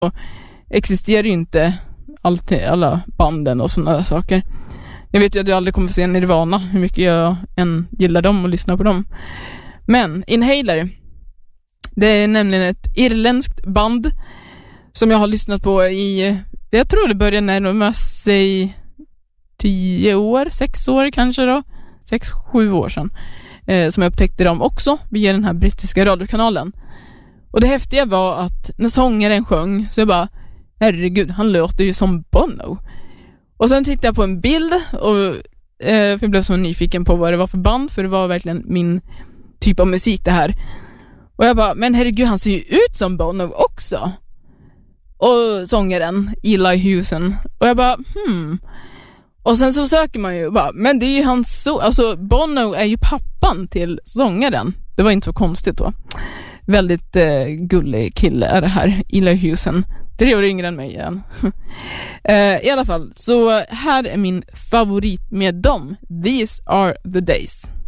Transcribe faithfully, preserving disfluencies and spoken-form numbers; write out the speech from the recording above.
existerar ju inte allt, alla banden och sådana saker. Jag vet ju att jag aldrig kommer få se Nirvana, hur mycket jag än gillar dem och lyssnar på dem. Men Inhaler, det är nämligen ett irländskt band som jag har lyssnat på i, jag tror det började närma sig tio år, sex år kanske då, sex, sju år sedan, eh, som jag upptäckte dem också via den här brittiska radiokanalen. Och det häftiga var att när sångaren sjöng så jag bara, herregud, han låter ju som Bono. Och sen tittade jag på en bild och eh, för jag blev så nyfiken på vad det var för band, för det var verkligen min typ av musik det här. Och jag bara, men herregud, han ser ju ut som Bono också. Och sångaren, Eli Hewson. Och jag bara, hmm. Och sen så söker man ju bara, men det är ju hans så, alltså Bono är ju pappan till sångaren. Det var inte så konstigt då. Väldigt eh, gullig kille är det här, Eli Hewson. Tre år yngre än mig igen. uh, I alla fall, så här är min favorit med dem. These are the days.